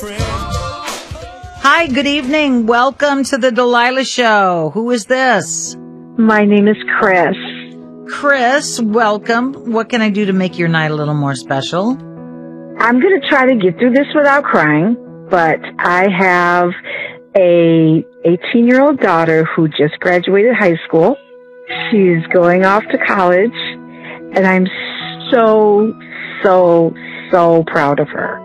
Hi, good evening. Welcome to the Delilah Show. Who is this? My name is Chris. Chris, welcome. What can I do to make your night a little more special? I'm going to try to get through this without crying, but I have a 18-year-old daughter who just graduated high school. She's going off to college, and I'm so proud of her.